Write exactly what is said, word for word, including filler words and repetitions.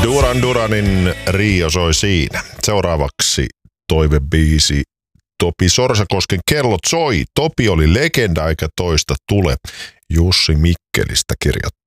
Duran Duranin Rio soi siinä. Seuraavaksi toivebiisi Topi Sorsakosken Kellot soi. Topi oli legenda eikä toista tule. Jussi Mikkelistä kirjoittaa.